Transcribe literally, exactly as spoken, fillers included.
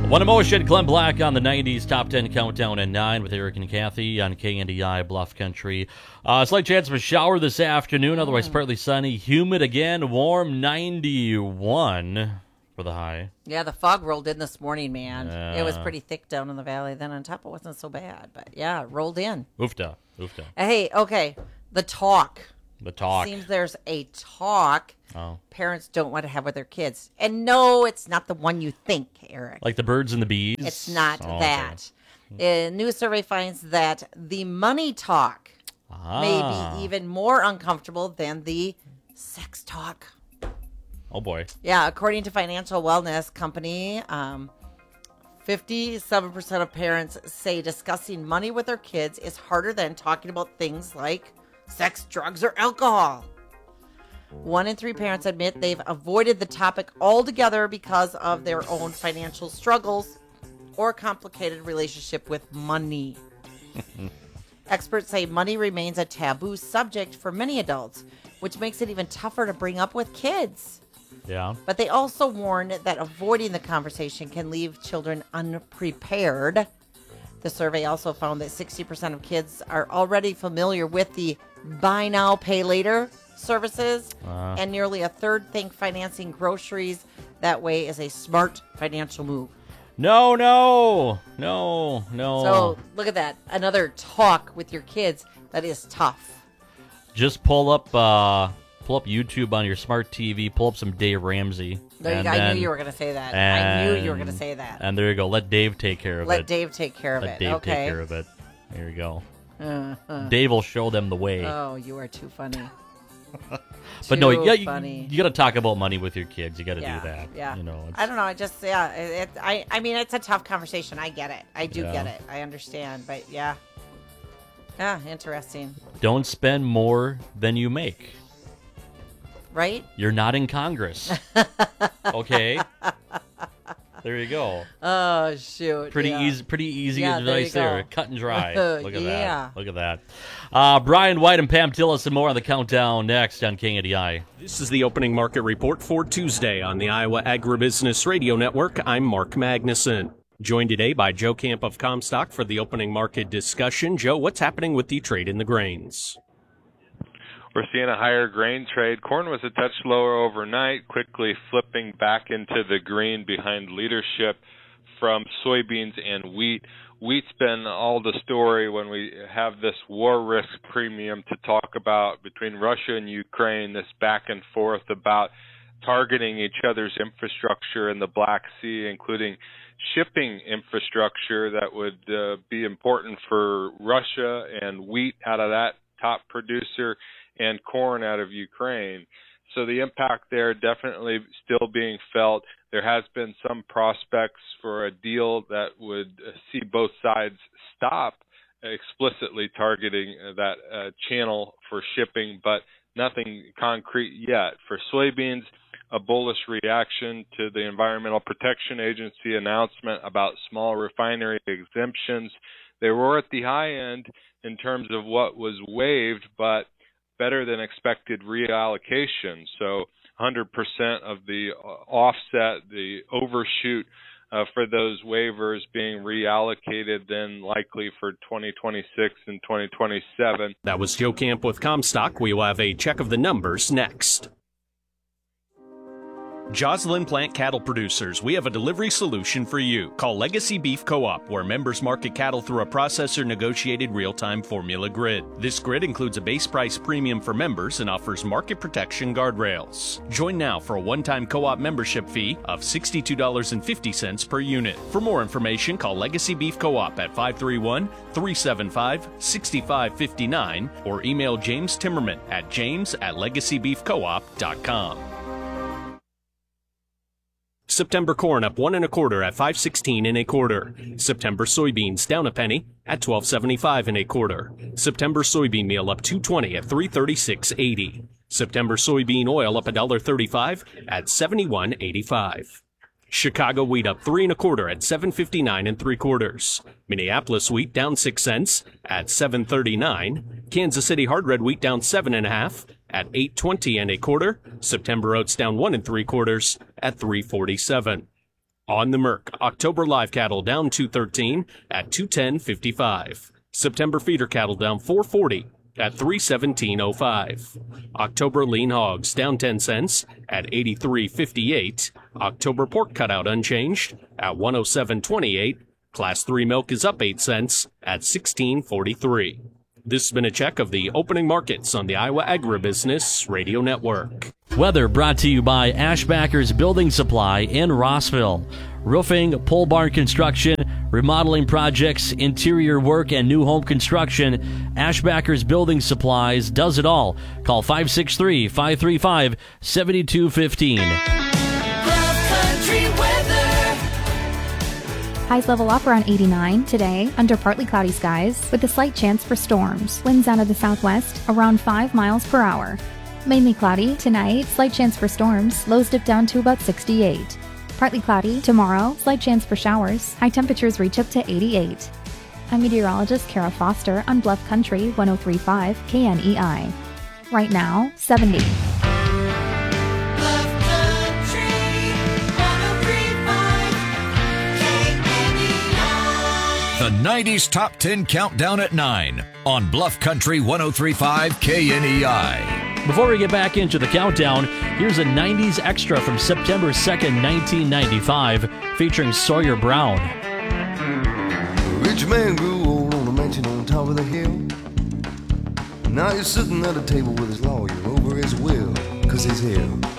One Emotion, Glenn Black on the nineties Top ten Countdown at nine with Eric and Kathy on K N D I Bluff Country. Uh, slight chance of a shower this afternoon, otherwise partly sunny, humid again, warm ninety-one for the high. Yeah, the fog rolled in this morning, man. Yeah. It was pretty thick down in the valley. Then on top, it wasn't so bad. But yeah, it rolled in. Oofta, oofta. Hey, okay, the talk. The talk. Seems there's a talk Oh. parents don't want to have with their kids. And no, it's not the one you think, Eric. Like the birds and the bees? It's not Oh, that. A new survey finds that the money talk Ah. may be even more uncomfortable than the sex talk. Oh, boy. Yeah, according to financial wellness company, um, fifty-seven percent of parents say discussing money with their kids is harder than talking about things like sex, drugs, or alcohol. One in three parents admit they've avoided the topic altogether because of their own financial struggles or complicated relationship with money. Experts say money remains a taboo subject for many adults, which makes it even tougher to bring up with kids. Yeah. But they also warn that avoiding the conversation can leave children unprepared. The survey also found that sixty percent of kids are already familiar with the buy now, pay later services, Uh. and nearly a third think financing groceries that way is a smart financial move. No, no, no, no. So look at that. Another talk with your kids that is tough. Just pull up uh, pull up YouTube on your smart T V, pull up some Dave Ramsey. There you and go. I then- knew you were going to say that. I knew you were going to and- say that. And there you go. Let Dave take care of Let it. Dave take care of Let it. Dave okay. take care of it. There you go. Uh-huh. Dave will show them the way. Oh, you are too funny. but no, Too yeah, you, funny. you got to talk about money with your kids. You got to Yeah, do that. yeah. You know. It's, I don't know. I just yeah. It, it, I I mean, it's a tough conversation. I get it. I do Yeah. get it. I understand. But yeah, yeah, interesting, Don't spend more than you make. right? You're not in Congress. Okay. There you go. Oh shoot! Pretty yeah. easy. Pretty easy Yeah, there advice you go. there. Cut and dry. Look at Yeah. that. Look at that. Uh, Brian White and Pam Tillis and more on the countdown next on K N D I. This is the opening market report for Tuesday on the Iowa Agribusiness Radio Network. I'm Mark Magnuson. Joined today by Joe Camp of Comstock for the opening market discussion. Joe, what's happening with the trade in the grains? We're seeing a higher grain trade. Corn was a touch lower overnight, quickly flipping back into the green behind leadership from soybeans and wheat. Wheat's been all the story when we have this war risk premium to talk about between Russia and Ukraine, this back and forth about targeting each other's infrastructure in the Black Sea, including shipping infrastructure that would uh, be important for Russia, and wheat out of that top producer, and corn out of Ukraine. So the impact there definitely still being felt. There has been some prospects for a deal that would see both sides stop explicitly targeting that uh, channel for shipping, but nothing concrete yet. For soybeans, a bullish reaction to the Environmental Protection Agency announcement about small refinery exemptions. They were at the high end in terms of what was waived, but better than expected reallocation. So one hundred percent of the offset, the overshoot uh, for those waivers being reallocated then likely for twenty twenty-six and twenty twenty-seven. That was Joe Camp with Comstock. We will have a check of the numbers next. Joslyn Plant Cattle Producers, we have a delivery solution for you. Call Legacy Beef Co-op, where members market cattle through a processor-negotiated real-time formula grid. This grid includes a base price premium for members and offers market protection guardrails. Join now for a one-time co-op membership fee of sixty-two dollars and fifty cents per unit. For more information, call Legacy Beef Co-op at five three one, three seven five, six five five nine or email James Timmerman at james at legacy beef co op dot com. September corn up one and a quarter at five sixteen and a quarter. September soybeans down a penny at twelve seventy-five and a quarter. September soybean meal up two twenty at three thirty-six eighty. September soybean oil up one thirty-five at seventy-one eighty-five. Chicago wheat up three and a quarter at seven fifty-nine and three quarters. Minneapolis wheat down six cents at seven thirty-nine. Kansas City hard red wheat down seven and a half at eight twenty and a quarter. September oats down one and three quarters at three forty-seven. On the Merc, October live cattle down two thirteen at two ten fifty-five. September feeder cattle down four forty at three seventeen oh five. October lean hogs down ten cents at eighty-three fifty-eight. October pork cutout unchanged at one oh seven twenty-eight. Class three milk is up eight cents at sixteen forty-three. This has been a check of the opening markets on the Iowa Agribusiness Radio Network. Weather brought to you by Ashbackers Building Supply in Rossville. Roofing, pole barn construction, remodeling projects, interior work, and new home construction. Ashbackers Building Supplies does it all. Call five six three, five three five, seven two one five. Highs level up around eighty-nine today under partly cloudy skies with a slight chance for storms. Winds out of the southwest around five miles per hour. Mainly cloudy tonight, slight chance for storms. Lows dip down to about sixty-eight. Partly cloudy tomorrow, slight chance for showers. High temperatures reach up to eighty-eight. I'm meteorologist Kara Foster on Bluff Country one oh three point five K N E I. Right now, seventy. The nineties Top ten Countdown at nine on Bluff Country one oh three point five K N E I. Before we get back into the countdown, here's a nineties extra from September second, nineteen ninety-five, featuring Sawyer Brown. A rich man grew old on a mansion on top of the hill. Now he's sitting at a table with his lawyer over his will, 'cause he's ill.